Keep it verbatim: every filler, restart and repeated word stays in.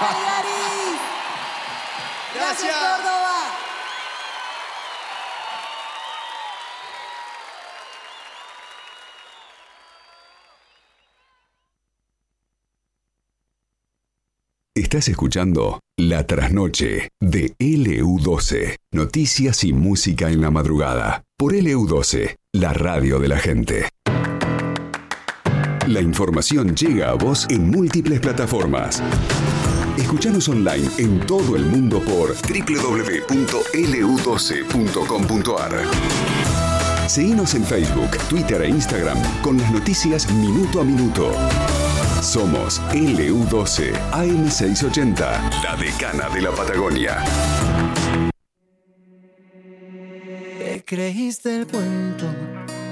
Cagliari! Gracias, Córdoba. Estás escuchando La Trasnoche de L U doce. Noticias y música en la madrugada. Por L U doce, la radio de la gente. La información llega a vos en múltiples plataformas. Escuchanos online en todo el mundo por doble u doble u doble u punto L U doce punto com punto A R. Seguinos en Facebook, Twitter e Instagram con las noticias minuto a minuto. Somos L U doce A M seiscientos ochenta, la decana de la Patagonia. Te creíste el cuento